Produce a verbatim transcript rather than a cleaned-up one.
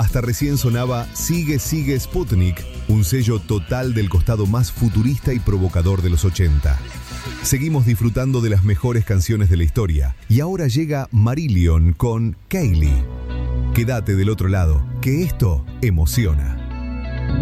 Hasta recién sonaba Sigue Sigue Sputnik, un sello total del costado más futurista y provocador de los ochenta. Seguimos disfrutando de las mejores canciones de la historia y ahora llega Marillion con Kayleigh. Quédate del otro lado, que esto emociona.